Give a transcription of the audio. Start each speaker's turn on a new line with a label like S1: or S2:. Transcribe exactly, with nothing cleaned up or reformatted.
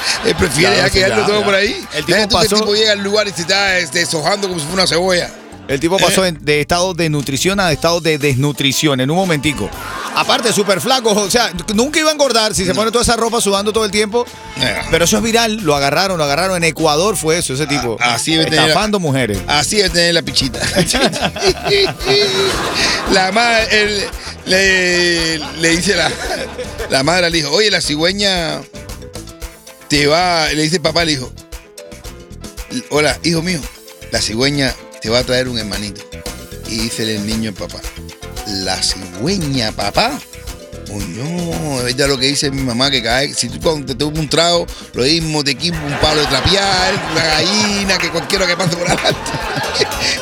S1: Él prefiere
S2: Claro,
S1: ya
S2: sí,
S1: quedarlo
S2: ya,
S1: todo
S2: ya.
S1: por ahí.
S2: El tipo
S1: Deja tú que
S2: pasó-
S1: el tipo llega al lugar y se está este, deshojando como si fuera una cebolla.
S2: El tipo pasó en- de estado de nutrición a estado de desnutrición en un momentico. Aparte, súper flaco, o sea, nunca iba a engordar si se pone toda esa ropa sudando todo el tiempo.
S1: Eh.
S2: Pero eso es viral, lo agarraron, lo agarraron. En Ecuador fue eso, ese tipo.
S1: Ah, así debe tener la-
S2: estafando mujeres.
S1: Así debe tener la pichita. La madre, él, le, le dice la, la madre al hijo, oye, la cigüeña te va, le dice el papá al hijo, hola, hijo mío, la cigüeña te va a traer un hermanito. Y dice el niño al papá, la cigüeña, papá. Coño, es verdad lo que dice mi mamá, que cada vez, si tú cuando te tomas un trago, lo mismo te equipo un palo de trapear, una gallina, que cualquiera que pase por adelante.